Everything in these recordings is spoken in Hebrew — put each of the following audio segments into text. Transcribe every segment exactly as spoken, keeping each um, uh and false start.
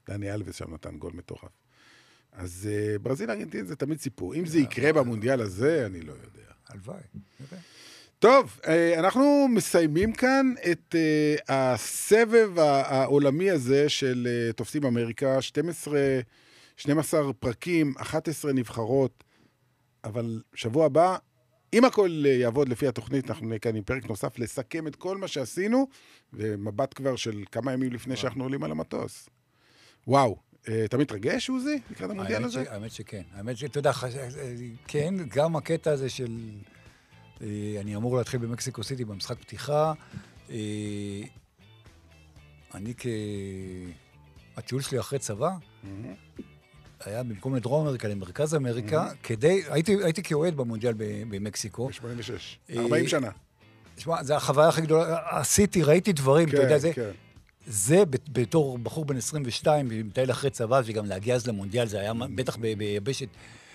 דני אלווס שם נתן גול מטורף. אז uh, ברזיל ארגנטינה זה תמיד סיפור. אם זה יקרה במונדיאל הזה, אני לא יודע. הלוואי. טוב, אנחנו מסיימים כאן את הסבב העולמי הזה של תופסים אמריקה, שתים עשרה, שנים עשר פרקים, אחת עשרה נבחרות, אבל שבוע הבא, אם הכל יעבוד לפי התוכנית, אנחנו נהיה כאן עם פרק נוסף, לסכם את כל מה שעשינו, ומבט כבר של כמה ימים לפני שאנחנו עולים על המטוס. וואו, אתה מתרגש, עוזי, לקראת המונדיאל הזה? האמת שכן, האמת שאתה יודע, כן, גם הקטע הזה של... אני אמור להתחיל במקסיקו סיטי במשחק פתיחה. אני כ... הטיול שלי אחרי צבא, היה במקום לדרום אמריקה, למרכז אמריקה, כדי... הייתי כאוהד במונדיאל במקסיקו. ב-שמונים ושש, ארבעים שנה. תשמע, זו החוויה הכי גדולה. עשיתי, ראיתי דברים, אתה יודע, זה... זה בתור בחור בן עשרים ושתיים, מטייל אחרי צבא, וגם להגיע אז למונדיאל, זה היה בטח ביבשת...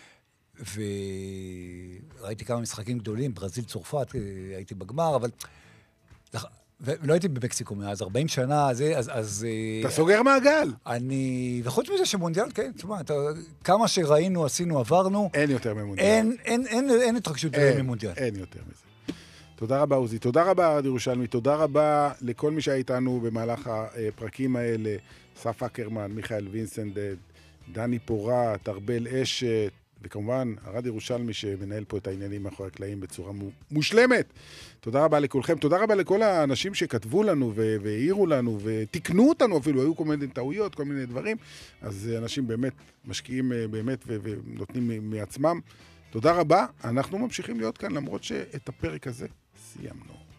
וראיתי כמה משחקים גדולים, ברזיל, צרפת, הייתי בגמר, אבל לא הייתי במקסיקו מאז, ארבעים שנה, אז... אתה סוגר מעגל. אני... וחוץ מזה שמונדיאל, כן, תשמע, כמה שראינו, עשינו, עברנו... אין יותר ממונדיאל. אין התרגשות ממונדיאל. אין יותר מזה. תודה רבה, עוזי. תודה רבה, ארד ירושלמי. תודה רבה לכל מי שהיה איתנו במהלך הפרקים האלה, סף אקרמן, מיכאל וינסנדד, דני פורט, ארבל אשת, וכמובן, ארד ירושלמי שמנהל פה את העניינים מאחורי הקלעים בצורה מושלמת. תודה רבה לכולכם. תודה רבה לכל האנשים שכתבו לנו והעירו לנו ותקנו אותנו אפילו. היו כל מיני טעויות, כל מיני דברים. אז אנשים באמת משקיעים באמת ונותנים מעצמם. תודה רבה. אנחנו ממשיכים להיות כאן למרות שאת הפרק הזה סיימנו.